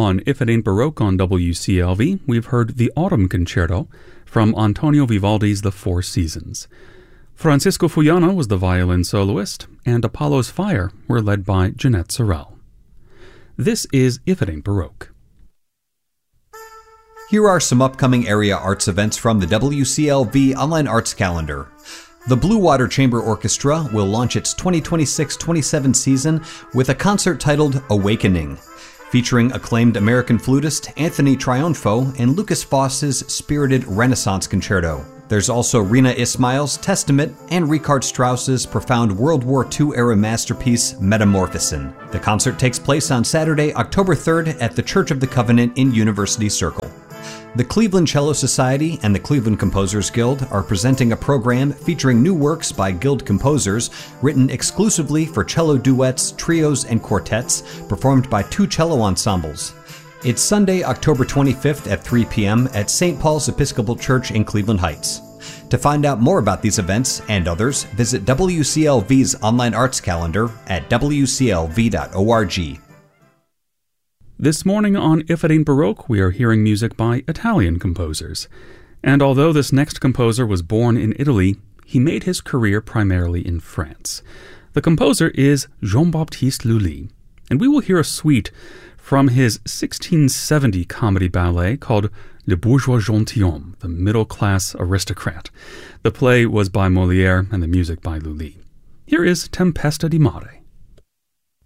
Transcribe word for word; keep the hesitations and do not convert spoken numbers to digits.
On If It Ain't Baroque on W C L V, we've heard the Autumn Concerto from Antonio Vivaldi's The Four Seasons. Francisco Fullana was the violin soloist, and Apollo's Fire were led by Jeanette Sorrell. This is If It Ain't Baroque. Here are some upcoming area arts events from the W C L V Online Arts Calendar. The Blue Water Chamber Orchestra will launch its twenty twenty-six twenty-seven season with a concert titled Awakening, featuring acclaimed American flutist Anthony Triunfo and Lucas Foss's spirited Renaissance Concerto. There's also Rina Ismail's Testament and Richard Strauss's profound World War Two era masterpiece Metamorphosen. The concert takes place on Saturday, October third at the Church of the Covenant in University Circle. The Cleveland Cello Society and the Cleveland Composers Guild are presenting a program featuring new works by Guild composers written exclusively for cello duets, trios, and quartets, performed by two cello ensembles. It's Sunday, October twenty-fifth at three p.m. at Saint Paul's Episcopal Church in Cleveland Heights. To find out more about these events and others, visit W C L V's online arts calendar at w c l v dot org. This morning on If It Ain't Baroque, we are hearing music by Italian composers. And although this next composer was born in Italy, he made his career primarily in France. The composer is Jean-Baptiste Lully, and we will hear a suite from his sixteen seventy comedy ballet called Le Bourgeois Gentilhomme, the middle-class aristocrat. The play was by Molière and the music by Lully. Here is Tempesta di Mare.